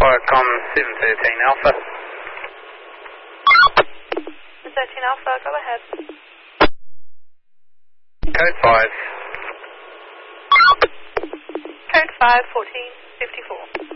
Com 713 Alpha. 13 Alpha, go ahead. Code 5. Code 5, 1454.